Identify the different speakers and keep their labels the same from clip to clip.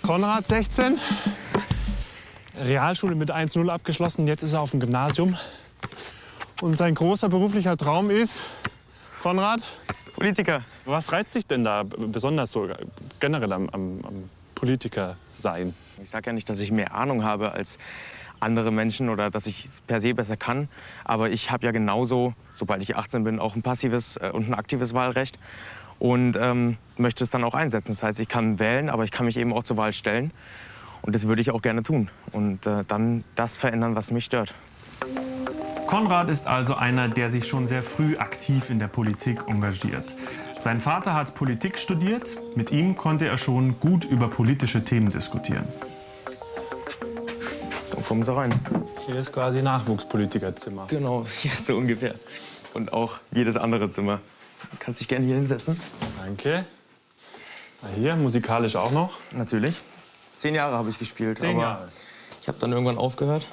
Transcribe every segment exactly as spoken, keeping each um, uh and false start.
Speaker 1: Konrad, sechzehn. Realschule mit eins null abgeschlossen. Jetzt ist er auf dem Gymnasium. Und sein großer beruflicher Traum ist, Konrad?
Speaker 2: Politiker.
Speaker 1: Was reizt dich denn da besonders so generell am, am, am Politiker sein?
Speaker 2: Ich sage ja nicht, dass ich mehr Ahnung habe als andere Menschen oder dass ich es per se besser kann. Aber ich habe ja genauso, sobald ich achtzehn bin, auch ein passives und ein aktives Wahlrecht. Und ähm, möchte es dann auch einsetzen. Das heißt, ich kann wählen, aber ich kann mich eben auch zur Wahl stellen. Und das würde ich auch gerne tun. Und äh, dann das verändern, was mich stört.
Speaker 3: Konrad ist also einer, der sich schon sehr früh aktiv in der Politik engagiert. Sein Vater hat Politik studiert. Mit ihm konnte er schon gut über politische Themen diskutieren.
Speaker 2: Dann kommen Sie rein.
Speaker 1: Hier ist quasi Nachwuchspolitikerzimmer.
Speaker 2: Genau, ja, so ungefähr. Und auch jedes andere Zimmer. Du kannst dich gerne hier hinsetzen.
Speaker 1: Danke. Na hier, musikalisch auch noch?
Speaker 2: Natürlich. Zehn Jahre habe ich gespielt.
Speaker 1: Zehn
Speaker 2: aber
Speaker 1: Jahre.
Speaker 2: Ich habe dann irgendwann aufgehört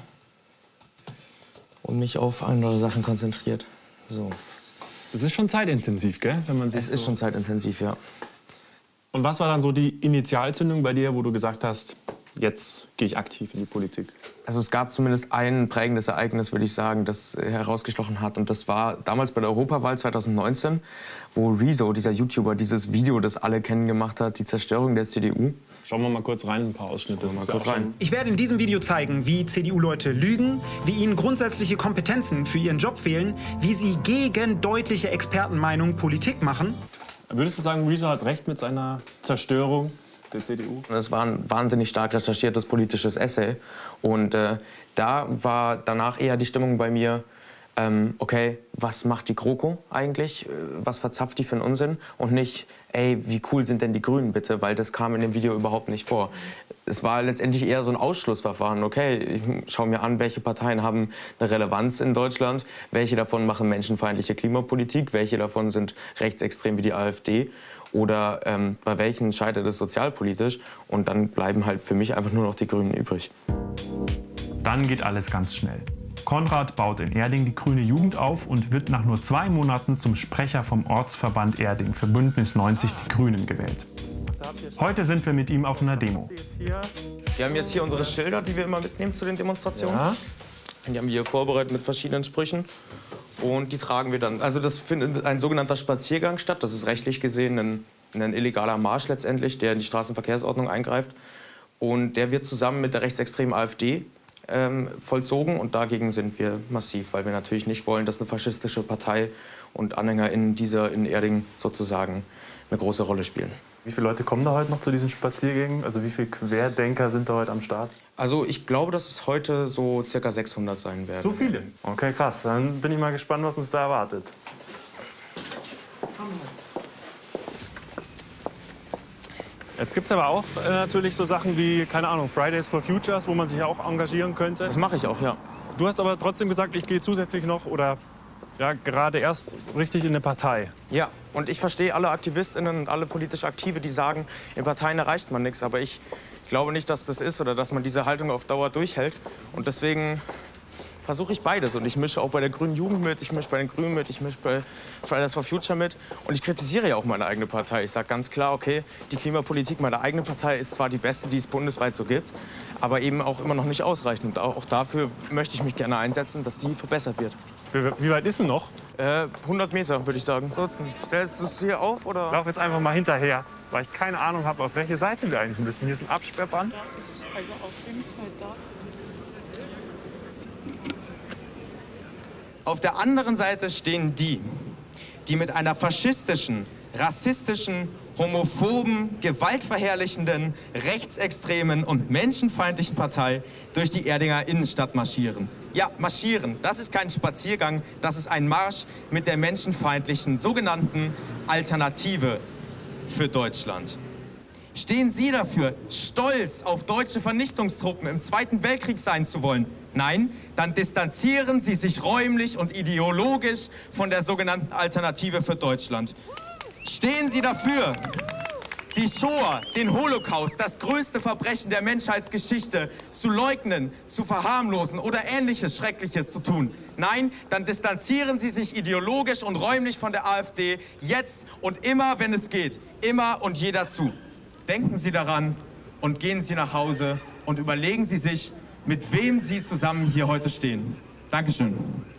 Speaker 2: und mich auf andere Sachen konzentriert. So.
Speaker 1: Das ist schon zeitintensiv, gell? Wenn man sich
Speaker 2: Es ist
Speaker 1: so
Speaker 2: schon zeitintensiv, ja.
Speaker 1: Und was war dann so die Initialzündung bei dir, wo du gesagt hast, jetzt gehe ich aktiv in die Politik?
Speaker 2: Also es gab zumindest ein prägendes Ereignis, würde ich sagen, das herausgestochen hat. Und das war damals bei der Europawahl zweitausendneunzehn, wo Rezo, dieser YouTuber, dieses Video, das alle kennen, gemacht hat, die Zerstörung der C D U.
Speaker 1: Schauen wir mal kurz rein, ein paar Ausschnitte.
Speaker 2: Mal kurz rein.
Speaker 4: Ich werde in diesem Video zeigen, wie C D U-Leute lügen, wie ihnen grundsätzliche Kompetenzen für ihren Job fehlen, wie sie gegen deutliche Expertenmeinungen Politik machen.
Speaker 1: Würdest du sagen, Rezo hat recht mit seiner Zerstörung der C D U?
Speaker 2: Das war ein wahnsinnig stark recherchiertes politisches Essay. Und äh, da war danach eher die Stimmung bei mir, ähm, okay, was macht die GroKo eigentlich? Was verzapft die für einen Unsinn? Und nicht, ey, wie cool sind denn die Grünen bitte? Weil das kam in dem Video überhaupt nicht vor. Es war letztendlich eher so ein Ausschlussverfahren. Okay, ich schaue mir an, welche Parteien haben eine Relevanz in Deutschland, welche davon machen menschenfeindliche Klimapolitik, welche davon sind rechtsextrem wie die AfD. Oder ähm, bei welchen scheitert es sozialpolitisch. Und dann bleiben halt für mich einfach nur noch die Grünen übrig.
Speaker 3: Dann geht alles ganz schnell. Konrad baut in Erding die Grüne Jugend auf und wird nach nur zwei Monaten zum Sprecher vom Ortsverband Erding für Bündnis neunzig Die Grünen gewählt. Heute sind wir mit ihm auf einer Demo.
Speaker 2: Wir haben jetzt hier unsere Schilder, die wir immer mitnehmen zu den Demonstrationen. Ja. Die haben wir hier vorbereitet mit verschiedenen Sprüchen. Und die tragen wir dann. Also das findet ein sogenannter Spaziergang statt. Das ist rechtlich gesehen ein, ein illegaler Marsch letztendlich, der in die Straßenverkehrsordnung eingreift. Und der wird zusammen mit der rechtsextremen AfD ähm, vollzogen. Und dagegen sind wir massiv, weil wir natürlich nicht wollen, dass eine faschistische Partei und Anhänger in dieser in Erding sozusagen eine große Rolle spielen.
Speaker 1: Wie viele Leute kommen da heute noch zu diesen Spaziergängen? Also wie viele Querdenker sind da heute am Start?
Speaker 2: Also ich glaube, dass es heute so circa sechshundert sein werden.
Speaker 1: So viele? Okay, krass. Dann bin ich mal gespannt, was uns da erwartet. Jetzt gibt es aber auch äh, natürlich so Sachen wie, keine Ahnung, Fridays for Futures, wo man sich auch engagieren könnte.
Speaker 2: Das mache ich auch, ja.
Speaker 1: Du hast aber trotzdem gesagt, ich gehe zusätzlich noch oder ja, gerade erst richtig in eine Partei.
Speaker 2: Ja, und ich verstehe alle AktivistInnen und alle politisch Aktive, die sagen, in Parteien erreicht man nichts. Aber ich glaube nicht, dass das ist oder dass man diese Haltung auf Dauer durchhält. Und deswegen versuche ich beides. Und ich mische auch bei der Grünen Jugend mit, ich mische bei den Grünen mit, ich mische bei Fridays for Future mit. Und ich kritisiere ja auch meine eigene Partei. Ich sage ganz klar, okay, die Klimapolitik meiner eigenen Partei ist zwar die beste, die es bundesweit so gibt, aber eben auch immer noch nicht ausreichend. Und auch dafür möchte ich mich gerne einsetzen, dass die verbessert wird.
Speaker 1: Wie, wie weit ist denn noch?
Speaker 2: Äh, hundert Meter, würde ich sagen. So, stellst du es hier auf, oder?
Speaker 1: Ich laufe jetzt einfach mal hinterher, weil ich keine Ahnung habe, auf welche Seite wir eigentlich müssen. Hier ist ein Absperrband.
Speaker 5: Ist also auf jeden Fall da.
Speaker 6: Auf der anderen Seite stehen die, die mit einer faschistischen, rassistischen, homophoben, gewaltverherrlichenden, rechtsextremen und menschenfeindlichen Partei durch die Erdinger Innenstadt marschieren. Ja, marschieren, das ist kein Spaziergang, das ist ein Marsch mit der menschenfeindlichen sogenannten Alternative für Deutschland. Stehen Sie dafür, stolz auf deutsche Vernichtungstruppen im Zweiten Weltkrieg sein zu wollen? Nein, dann distanzieren Sie sich räumlich und ideologisch von der sogenannten Alternative für Deutschland. Stehen Sie dafür, die Shoah, den Holocaust, das größte Verbrechen der Menschheitsgeschichte zu leugnen, zu verharmlosen oder Ähnliches Schreckliches zu tun. Nein, dann distanzieren Sie sich ideologisch und räumlich von der AfD jetzt und immer, wenn es geht, immer und jederzu. Denken Sie daran, und gehen Sie nach Hause und überlegen Sie sich, mit wem Sie zusammen hier heute stehen. Dankeschön.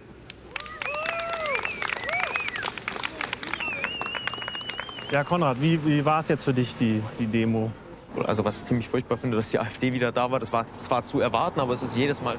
Speaker 3: Ja, Konrad, wie, wie war es jetzt für dich, die, die Demo?
Speaker 2: Also was ich ziemlich furchtbar finde, dass die AfD wieder da war. Das war zwar zu erwarten, aber es ist jedes Mal